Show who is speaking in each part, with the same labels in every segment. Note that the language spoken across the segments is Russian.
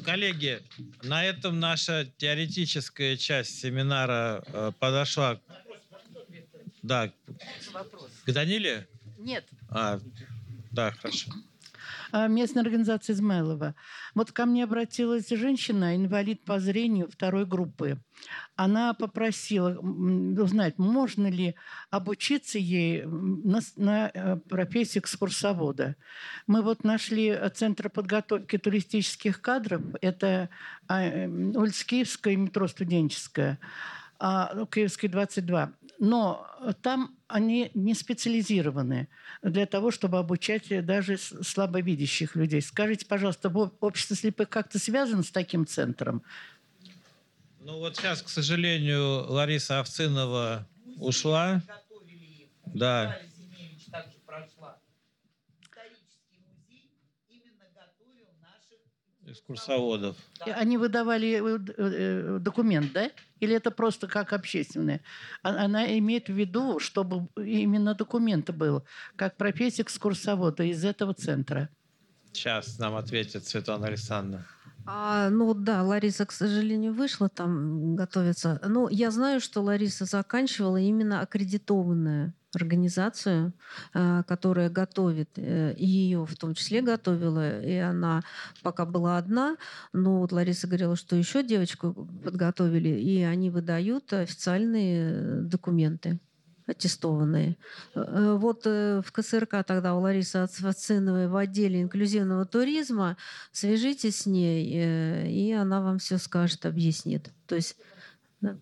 Speaker 1: Коллеги, на этом наша теоретическая часть семинара подошла. Да. К Даниле?
Speaker 2: Нет.
Speaker 1: Да, хорошо.
Speaker 2: Местная организация Измайлова. Вот ко мне обратилась женщина, инвалид по зрению второй группы. Она попросила узнать, можно ли обучиться ей на профессии экскурсовода. Мы вот нашли Центр подготовки туристических кадров. Это улица Киевская, метро Студенческая, Киевская, 22. Но там они не специализированы для того, чтобы обучать даже слабовидящих людей. Скажите, пожалуйста, общество слепых как-то связано с таким центром?
Speaker 1: Ну вот сейчас, к сожалению, Лариса Овцинова ушла. Да.
Speaker 3: Также прошла. Исторический музей именно готовил наших
Speaker 1: экскурсоводов.
Speaker 2: Да. Они выдавали документ, да? Или это просто как общественное? Она имеет в виду, чтобы именно документ был, как профессия экскурсовода из этого центра.
Speaker 1: Сейчас нам ответит Светлана Александровна.
Speaker 4: Да, Лариса, к сожалению, вышла, там готовится. Но я знаю, что Лариса заканчивала именно аккредитованную организацию, которая готовит, и ее в том числе готовила, и она пока была одна, но вот Лариса говорила, что еще девочку подготовили, и они выдают официальные документы, аттестованные. Вот в КСРК тогда у Ларисы Овциновой в отделе инклюзивного туризма, свяжитесь с ней, и она вам все скажет, объяснит. То есть, да.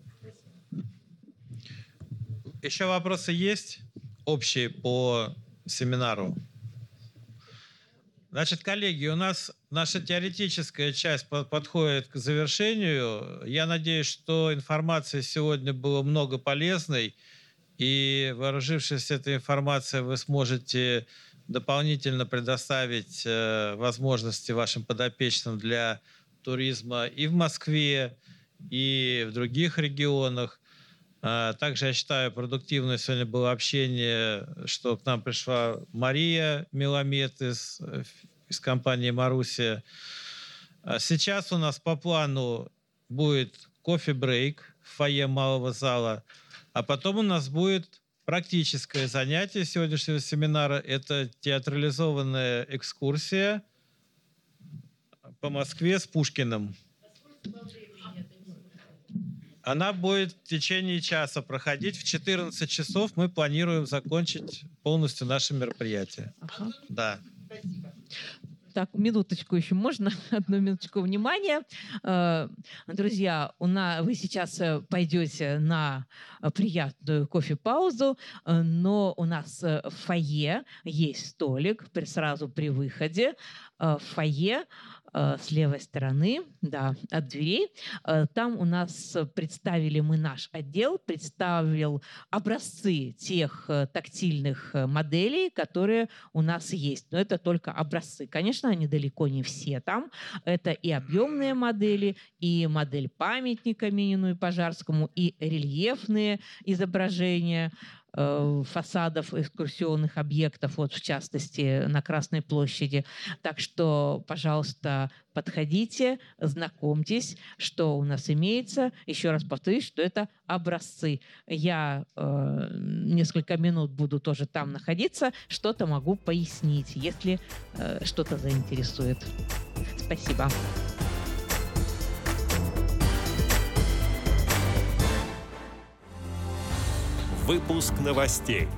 Speaker 1: Еще вопросы есть общие по семинару? Значит, коллеги, у нас наша теоретическая часть подходит к завершению. Я надеюсь, что информации сегодня было много полезной, и, вооружившись этой информацией, вы сможете дополнительно предоставить возможности вашим подопечным для туризма и в Москве, и в других регионах. Также, я считаю, продуктивное сегодня было общение, что к нам пришла Мария Меламед из компании «Марусия». Сейчас у нас по плану будет кофе-брейк в фойе малого зала, а потом у нас будет практическое занятие сегодняшнего семинара. Это театрализованная экскурсия по Москве с Пушкиным. Она будет в течение часа проходить. В 14 часов мы планируем закончить полностью наше мероприятие.
Speaker 5: Ага.
Speaker 1: Да.
Speaker 3: Спасибо.
Speaker 5: Так, минуточку еще можно? Одну минуточку внимания. Друзья, вы сейчас пойдете на приятную кофе-паузу, но у нас в фойе есть столик сразу при выходе. В фойе с левой стороны, да, от дверей. Там у нас представили мы наш отдел, представил образцы тех тактильных моделей, которые у нас есть. Но это только образцы. Конечно, они далеко не все там. Это и объемные модели, и модель памятника Минину и Пожарскому, и рельефные изображения фасадов экскурсионных объектов, вот в частности на Красной площади. Так что, пожалуйста, подходите, знакомьтесь, что у нас имеется. Еще раз повторюсь, что это образцы. Я несколько минут буду тоже там находиться, что-то могу пояснить, если что-то заинтересует. Спасибо.
Speaker 6: Выпуск новостей.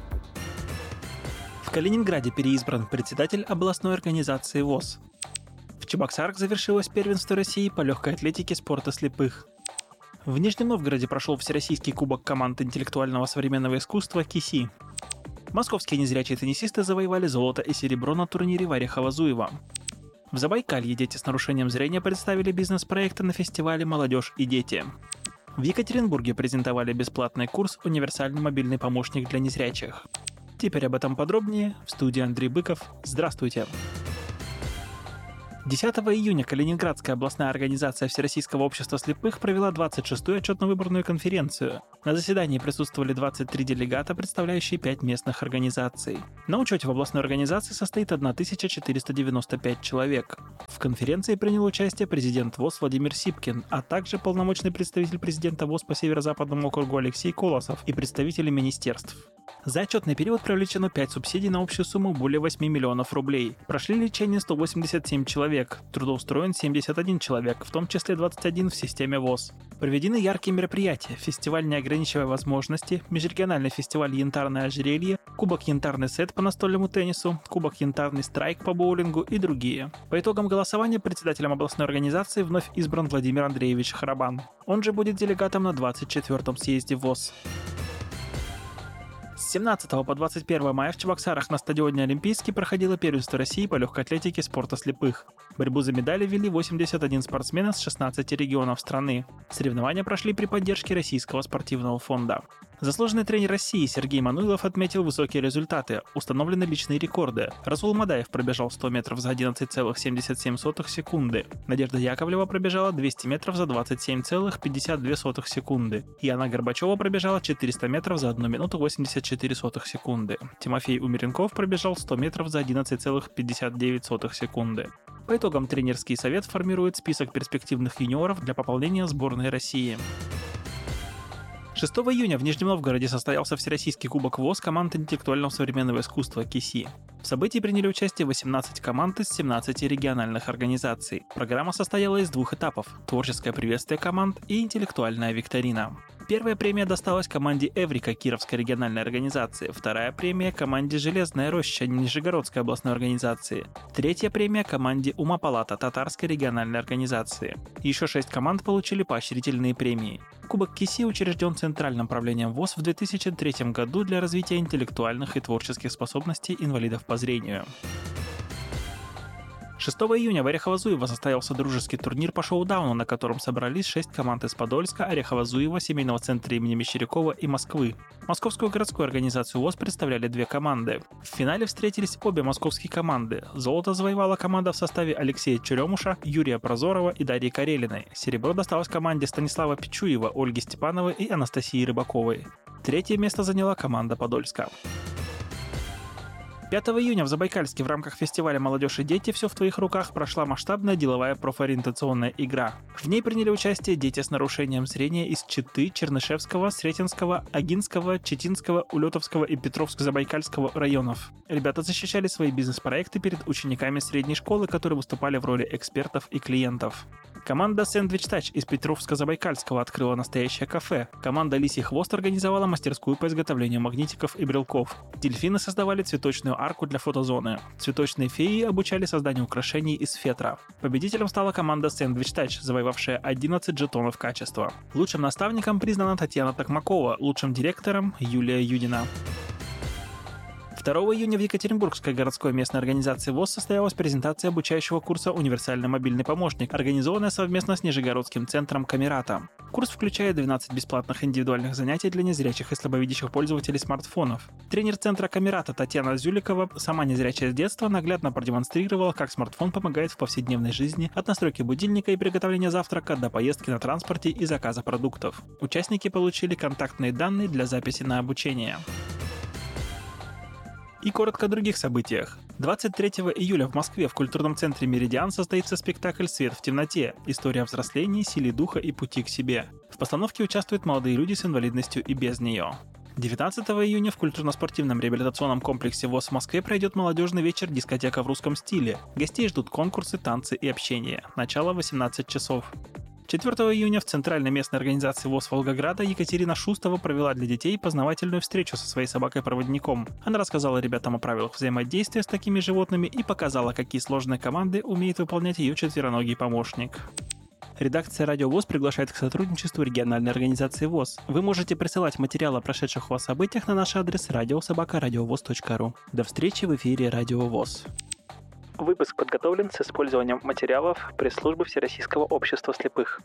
Speaker 7: В Калининграде переизбран председатель областной организации ВОС. В Чебоксарах завершилось первенство России по легкой атлетике спорта слепых. В Нижнем Новгороде прошел Всероссийский кубок команд интеллектуального современного искусства КИСИ. Московские незрячие теннисисты завоевали золото и серебро на турнире Варяхова-Зуева. В Забайкалье дети с нарушением зрения представили бизнес-проекты на фестивале «Молодежь и дети». В Екатеринбурге презентовали бесплатный курс «Универсальный мобильный помощник для незрячих». Теперь об этом подробнее. В студии Андрей Быков. Здравствуйте. 10 июня Калининградская областная организация Всероссийского общества слепых провела 26-ю отчетно-выборную конференцию. На заседании присутствовали 23 делегата, представляющие 5 местных организаций. На учете в областной организации состоит 1495 человек. В конференции принял участие президент ВОС Владимир Сипкин, а также полномочный представитель президента ВОС по Северо-Западному округу Алексей Колосов и представители министерств. За отчетный период привлечено 5 субсидий на общую сумму более 8 миллионов рублей. Прошли лечение 187 человек, трудоустроен 71 человек, в том числе 21 в системе ВОС. Проведены яркие мероприятия: фестиваль «Не ограничивая возможности», межрегиональный фестиваль «Янтарное ожерелье», кубок «Янтарный сет» по настольному теннису, кубок «Янтарный страйк» по боулингу и другие. По итогам голосования председателем областной организации вновь избран Владимир Андреевич Харабан. Он же будет делегатом на 24-м съезде ВОС. С 17 по 21 мая в Чебоксарах на стадионе Олимпийский проходило первенство России по легкой атлетике спорта слепых. Борьбу за медали вели 81 спортсмен из 16 регионов страны. Соревнования прошли при поддержке Российского спортивного фонда. Заслуженный тренер России Сергей Мануилов отметил высокие результаты, установлены личные рекорды. Расул Мадаев пробежал 100 метров за 11,77 секунды. Надежда Яковлева пробежала 200 метров за 27,52 секунды. Яна Горбачева пробежала 400 метров за 1 минуту 84 секунды. Тимофей Умеренков пробежал 100 метров за 11,59 секунды. По итогам тренерский совет формирует список перспективных юниоров для пополнения сборной России. 6 июня в Нижнем Новгороде состоялся Всероссийский кубок ВОС команд интеллектуального современного искусства КИСИ. В событии приняли участие 18 команд из 17 региональных организаций. Программа состояла из 2 этапов – творческое приветствие команд и интеллектуальная викторина. Первая премия досталась команде «Эврика» Кировской региональной организации, вторая премия – команде «Железная роща» Нижегородской областной организации, третья премия – команде «Ума-Палата» Татарской региональной организации. Еще 6 команд получили поощрительные премии. Кубок КИСИ учрежден Центральным правлением ВОС в 2003 году для развития интеллектуальных и творческих способностей инвалидов по зрению. 6 июня в Орехово-Зуево состоялся дружеский турнир по шоу-дауну, на котором собрались 6 команд из Подольска, Орехово-Зуева, семейного центра имени Мещерякова и Москвы. Московскую городскую организацию ВОС представляли 2 команды. В финале встретились обе московские команды. Золото завоевала команда в составе Алексея Черемуша, Юрия Прозорова и Дарьи Карелиной. Серебро досталось команде Станислава Пичуева, Ольги Степановой и Анастасии Рыбаковой. Третье место заняла команда Подольска. 5 июня в Забайкальске в рамках фестиваля «Молодежь и дети. Все в твоих руках» прошла масштабная деловая профориентационная игра. В ней приняли участие дети с нарушением зрения из Читы, Чернышевского, Сретенского, Агинского, Читинского, Улетовского и Петровско-Забайкальского районов. Ребята защищали свои бизнес-проекты перед учениками средней школы, которые выступали в роли экспертов и клиентов. Команда «Сэндвич Тач» из Петровска-Забайкальского открыла настоящее кафе. Команда «Лисий хвост» организовала мастерскую по изготовлению магнитиков и брелков. Дельфины создавали цветочную арку для фотозоны. Цветочные феи обучали созданию украшений из фетра. Победителем стала команда «Сэндвич Тач», завоевавшая 11 жетонов качества. Лучшим наставником признана Татьяна Токмакова, лучшим директором – Юлия Юдина. 2 июня в Екатеринбургской городской местной организации ВОС состоялась презентация обучающего курса «Универсальный мобильный помощник», организованная совместно с Нижегородским центром Камерата. Курс включает 12 бесплатных индивидуальных занятий для незрячих и слабовидящих пользователей смартфонов. Тренер центра Камерата Татьяна Зюликова, сама незрячая с детства, наглядно продемонстрировала, как смартфон помогает в повседневной жизни от настройки будильника и приготовления завтрака до поездки на транспорте и заказа продуктов. Участники получили контактные данные для записи на обучение. И коротко о других событиях. 23 июля в Москве в культурном центре «Меридиан» состоится спектакль «Свет в темноте. История взросления, силе духа и пути к себе». В постановке участвуют молодые люди с инвалидностью и без нее. 19 июня в культурно-спортивном реабилитационном комплексе ВОС в Москве пройдет молодежный вечер «Дискотека в русском стиле». Гостей ждут конкурсы, танцы и общение. Начало 18 часов. 4 июня в Центральной местной организации ВОС Волгограда Екатерина Шустова провела для детей познавательную встречу со своей собакой-проводником. Она рассказала ребятам о правилах взаимодействия с такими животными и показала, какие сложные команды умеет выполнять ее четвероногий помощник. Редакция «Радио ВОС» приглашает к сотрудничеству региональной организации ВОС. Вы можете присылать материалы о прошедших у вас событиях на наш адрес radio@radiovoz.ru. До встречи в эфире «Радио ВОС». Выпуск подготовлен с использованием материалов пресс-службы Всероссийского общества слепых.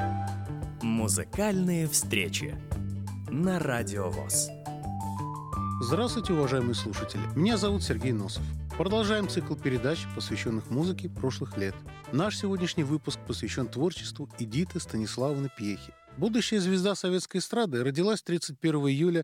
Speaker 8: Музыкальные встречи на Радио ВОС. Здравствуйте, уважаемые слушатели. Меня зовут Сергей Носов. Продолжаем цикл передач, посвященных музыке прошлых лет. Наш сегодняшний выпуск посвящен творчеству Эдиты Станиславовны Пьехи. Будущая звезда советской эстрады родилась 31 июля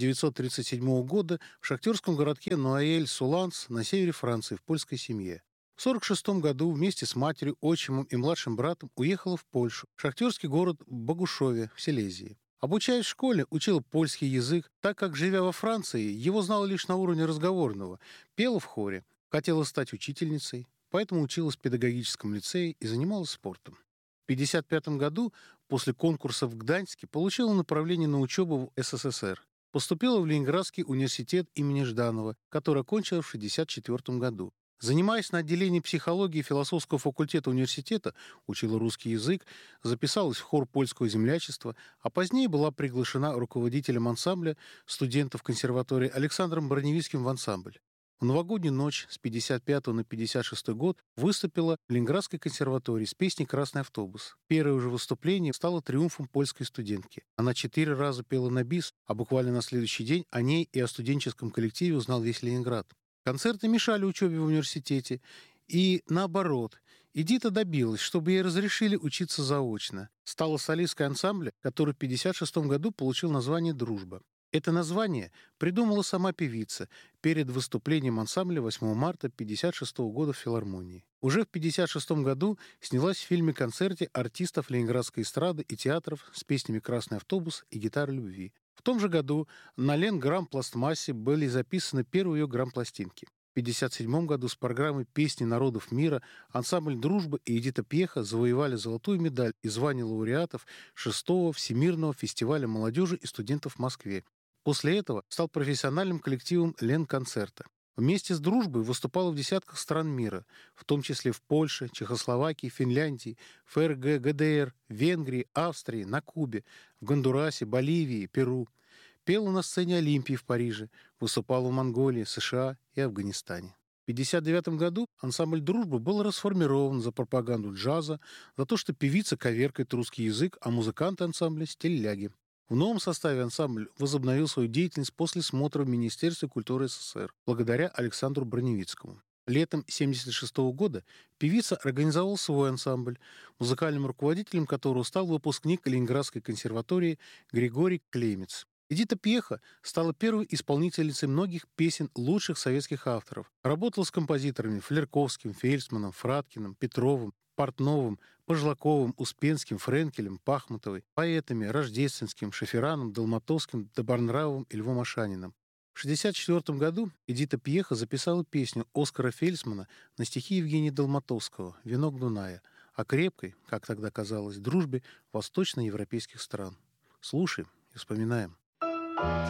Speaker 8: 1937 года в шахтерском городке Нуаэль-Суланс на севере Франции в польской семье. В 1946 году вместе с матерью, отчимом и младшим братом уехала в Польшу, в шахтерский город Богушове в Силезии. Обучаясь в школе, учила польский язык, так как, живя во Франции, его знала лишь на уровне разговорного. Пела в хоре, хотела стать учительницей, поэтому училась в педагогическом лицее и занималась спортом. В 1955 году, после конкурса в Гданьске, получила направление на учебу в СССР. Поступила в Ленинградский университет имени Жданова, который окончила в 1964 году. Занимаясь на отделении психологии философского факультета университета, учила русский язык, записалась в хор польского землячества, а позднее была приглашена руководителем ансамбля студентов консерватории Александром Броневицким в ансамбль. В новогоднюю ночь с 1955 на 1956 год выступила в Ленинградской консерватории с песней «Красный автобус». Первое же выступление стало триумфом польской студентки. Она 4 раза пела на бис, а буквально на следующий день о ней и о студенческом коллективе узнал весь Ленинград. Концерты мешали учебе в университете, и наоборот. Эдита добилась, чтобы ей разрешили учиться заочно. Стала солисткой ансамбля, который в 1956 году получил название «Дружба». Это название придумала сама певица перед выступлением ансамбля 8 марта 1956 года в филармонии. Уже в 1956 году снялась в фильме-концерте артистов Ленинградской эстрады и театров с песнями «Красный автобус» и «Гитара любви». В том же году на Ленгрампластмассе были записаны первые ее грампластинки. В 1957 году с программой «Песни народов мира» ансамбль «Дружба» и Эдита Пьеха завоевали золотую медаль и звание лауреатов 6-го Всемирного фестиваля молодежи и студентов в Москве. После этого стал профессиональным коллективом Ленконцерта. Вместе с «Дружбой» выступала в десятках стран мира, в том числе в Польше, Чехословакии, Финляндии, ФРГ, ГДР, Венгрии, Австрии, на Кубе, в Гондурасе, Боливии, Перу. Пела на сцене Олимпии в Париже, выступала в Монголии, США и Афганистане. В 1959 году ансамбль «Дружба» был расформирован за пропаганду джаза, за то, что певица коверкает русский язык, а музыканты ансамбля – стиляги. В новом составе ансамбль возобновил свою деятельность после смотра в Министерстве культуры СССР, благодаря Александру Броневицкому. Летом 1976 года певица организовала свой ансамбль, музыкальным руководителем которого стал выпускник Ленинградской консерватории Григорий Клемец. Эдита Пьеха стала первой исполнительницей многих песен лучших советских авторов. Работала с композиторами Флерковским, Фельдсманом, Фраткиным, Петровым, Портновым, Пожлаковым, Успенским, Френкелем, Пахмутовой, поэтами Рождественским, Шафераном, Долматовским, Добронравовым и Львом Ашаниным. В 1964 году Эдита Пьеха записала песню Оскара Фельдсмана на стихи Евгения Долматовского «Венок Дуная» о крепкой, как тогда казалось, дружбе восточноевропейских стран. Слушаем и вспоминаем.